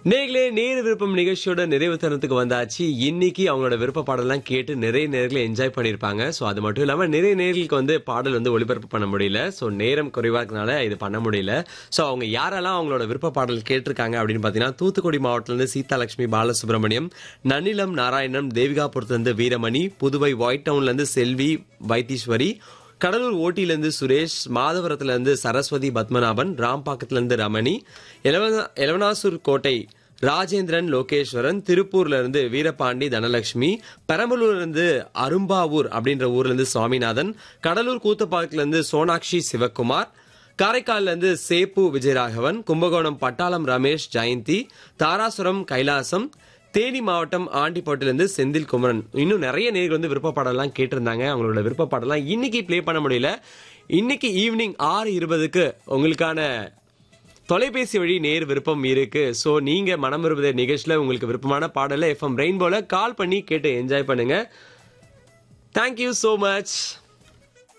நேர்களே நேரு விருப்பம் நிகழ்ச்சியோட நிறைவு தருணத்துக்கு வந்தாச்சு. இன்னைக்கு அவங்களோட விருப்ப பாடலாம் கேட்டு நிறைய நேர்களை என்ஜாய் பண்ணிருப்பாங்க. சோ அது மட்டும் இல்லாம நிறைய நேர்களுக்கு பாடல் ஒளிபரப்பு பண்ண முடியல. சோ நேரம் குறைவா இருக்கனால இது பண்ண முடியல. சோ அவங்க யாரெல்லாம் அவங்களோட விருப்ப பாடல் கேட்டிருக்காங்க அப்படின்னு பாத்தீங்கன்னா, தூத்துக்குடி மாவட்டத்துல இருந்து சீதாலட்சுமி பாலசுப்ரமணியம், நன்னிலம் நாராயணம், தேவிகாபுரத்துல இருந்து வீரமணி, புதுவை ஒயிட் டவுன்ல இருந்து செல்வி வைத்தீஸ்வரி, கடலூர் ஓட்டில இருந்து சுரேஷ், மாதவரத்துல இருந்து சரஸ்வதி பத்மநாபன், ராம்பாக்கத்துல இருந்து ரமணி, எலவனாசூர் கோட்டை ராஜேந்திரன் லோகேஸ்வரன், திருப்பூர்ல இருந்து வீரபாண்டி தனலட்சுமி, பெரம்பலூர்ல இருந்து அரும்பாவூர் அப்படின்ற ஊர்ல இருந்து சுவாமிநாதன், கடலூர் கூத்தப்பாக்கத்துல இருந்து சோனாக்ஷி சிவக்குமார், காரைக்கால்ல இருந்து சேப்பு விஜயராகவன், கும்பகோணம் பட்டாளம் ரமேஷ் ஜெயந்தி, தாராசுரம் கைலாசம், தேனி மாவட்டம் ஆண்டிப்பட்டிலிருந்து செந்தில் குமரன். இன்னும் நிறைய நேர்கள் விருப்ப பாடலாம் கேட்டிருந்தாங்க. அவங்களோட விருப்ப பாடலாம் இன்னைக்கு பிளே பண்ண முடியல. இன்னைக்கு ஈவினிங் 6:20 உங்களுக்கான தொலைபேசி வழி நேர் விருப்பம் இருக்கு. சோ நீங்க மனம் விரும்புத நிகழ்ச்சியில உங்களுக்கு விருப்பமான பாடல FM ரெயின்போல கால் பண்ணி கேட்டு என்ஜாய் பண்ணுங்க. Thank you so much.